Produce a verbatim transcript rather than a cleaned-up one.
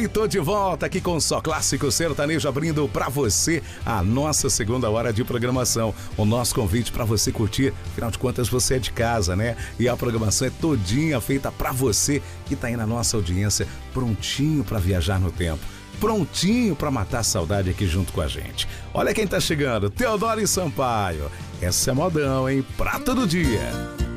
E tô de volta aqui com Só Clássico Sertanejo, abrindo pra você a nossa segunda hora de programação. O nosso convite pra você curtir, afinal de contas você é de casa, né? E a programação é todinha feita pra você que tá aí na nossa audiência, prontinho pra viajar no tempo, prontinho pra matar a saudade aqui junto com a gente. Olha quem tá chegando, Teodoro Sampaio. Essa é modão, hein? Prato do dia.